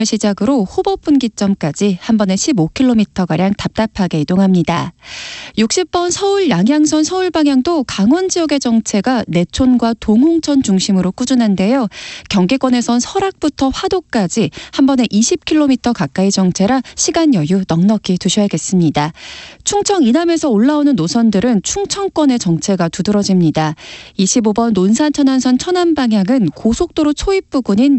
시작으로 호법분기점까지 한 번에 15km가량 답답하게 이동합니다. 60번 서울 양양선 서울 방향도 강원 지역의 정체가 내촌과 동홍천 중심으로 꾸준한데요. 경기권에선 설악부터 화도까지 한 번에 20km 가까이 정체라 시간 여유 넉넉히 두셔야겠습니다. 충청 이남에서 올라오는 노선들은 충청권의 정체가 두드러집니다. 25번 논산 천안선 천안 방향은 고속도로 초입 부근인